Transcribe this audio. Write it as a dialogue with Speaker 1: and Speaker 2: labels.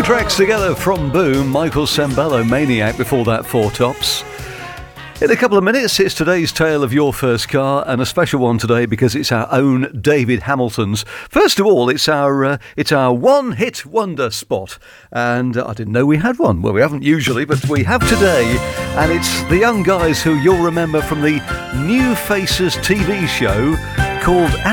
Speaker 1: tracks together from Boom, Michael Sembello, Maniac, before that Four Tops. In a couple of minutes, it's today's tale of your first car, and a special one today because it's our own David Hamilton's. First of all, it's our one-hit wonder spot, and I didn't know we had one. Well, we haven't usually, but we have today, and it's the young guys who you'll remember from the New Faces TV show called